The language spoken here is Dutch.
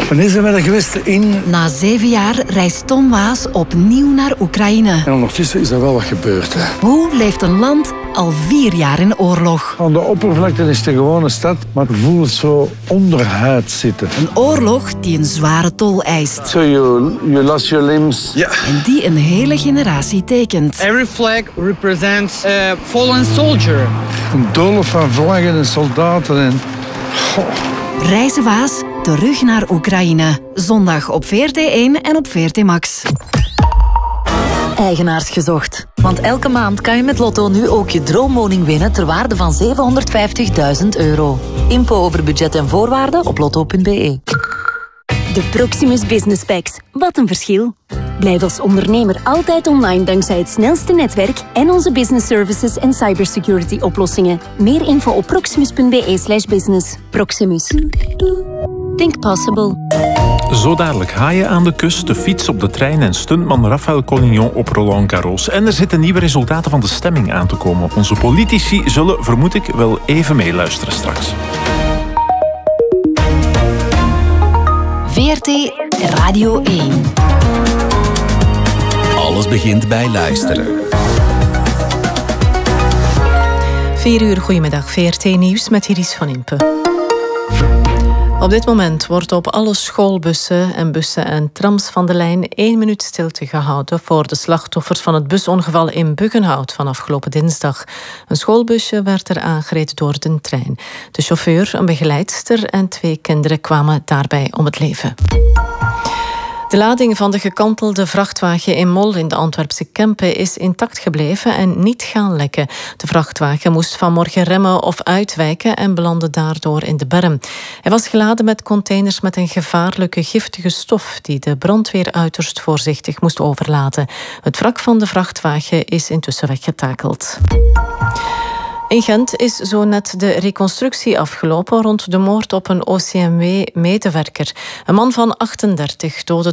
Wanneer zijn we er geweest? Na 7 jaar reist Tom Waas opnieuw naar Oekraïne. En ondertussen is er wel wat gebeurd. Hè. Hoe leeft een land al 4 jaar in oorlog? Aan de oppervlakte is het een gewone stad, maar het voelt zo onderhuid zitten. Een oorlog die een zware tol eist. So you lost your limbs. Ja. En die een hele generatie tekent. Every flag represents a fallen soldier. Een doolhof van vlaggen en soldaten en... Reizen Waas terug naar Oekraïne. Zondag op VRT1 en op VRT Max. Eigenaars gezocht. Want elke maand kan je met Lotto nu ook je droomwoning winnen ter waarde van €750.000. Info over budget en voorwaarden op lotto.be. De Proximus Business Packs. Wat een verschil. Blijf als ondernemer altijd online dankzij het snelste netwerk en onze business services en cybersecurity oplossingen. Meer info op proximus.be/business. Proximus. Think possible. Zo dadelijk haaien aan de kust, de fiets op de trein en stuntman Raphaël Collignon op Roland Garros. En er zitten nieuwe resultaten van de stemming aan te komen. Onze politici zullen, vermoed ik, wel even meeluisteren straks. VRT Radio 1. Alles begint bij luisteren. 4 uur, goedemiddag. VRT Nieuws met Iris van Impe. Op dit moment wordt op alle schoolbussen en bussen en trams van de lijn 1 minuut stilte gehouden voor de slachtoffers van het busongeval in Buggenhout van afgelopen dinsdag. Een schoolbusje werd er aangereden door de trein. De chauffeur, een begeleidster en 2 kinderen kwamen daarbij om het leven. De lading van de gekantelde vrachtwagen in Mol in de Antwerpse Kempen is intact gebleven en niet gaan lekken. De vrachtwagen moest vanmorgen remmen of uitwijken en belandde daardoor in de berm. Hij was geladen met containers met een gevaarlijke giftige stof die de brandweer uiterst voorzichtig moest overlaten. Het wrak van de vrachtwagen is intussen weggetakeld. In Gent is zo net de reconstructie afgelopen rond de moord op een OCMW-medewerker. Een man van 38 doodde